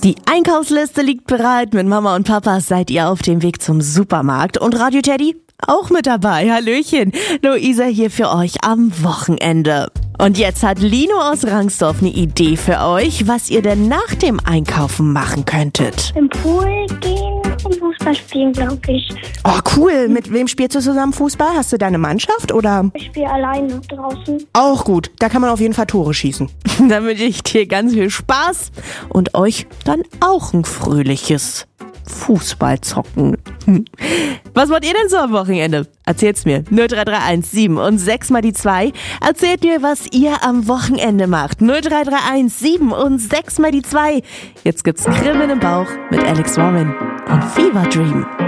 Die Einkaufsliste liegt bereit. Mit Mama und Papa seid ihr auf dem Weg zum Supermarkt. Und Radio Teddy auch mit dabei. Hallöchen. Luisa hier für euch am Wochenende. Und jetzt hat Lino aus Rangsdorf eine Idee für euch, was ihr denn nach dem Einkaufen machen könntet. Im Pool gehen und Fußball spielen, glaube ich. Oh, cool. Mit wem spielst du zusammen Fußball? Hast du deine Mannschaft oder? Ich spiele alleine draußen. Auch gut. Da kann man auf jeden Fall Tore schießen. Dann wünsche ich dir ganz viel Spaß und euch dann auch ein fröhliches Fußballzocken. Was wollt ihr denn so am Wochenende? Erzählt's mir. 0331 7 und 6 mal die 2. Erzählt mir, was ihr am Wochenende macht. 0331 7 und 6 mal die 2. Jetzt gibt's Kribbeln im Bauch mit Alex Warren und Fever Dream.